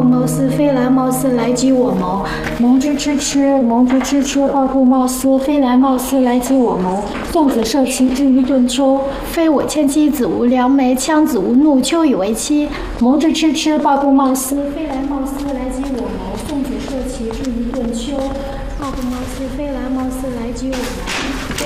兔貌似，飞来貌似，来击我谋。蒙之痴痴，蒙之痴痴，抱兔貌似，飞来貌似，来击我谋。送子涉其至于顿丘，非我牵妻子无良媒，羌子无怒，丘以为妻。蒙之痴痴，抱兔貌似，飞来貌似，来击我谋。送子涉其至于顿丘，抱兔貌似，飞来貌似，来击我谋。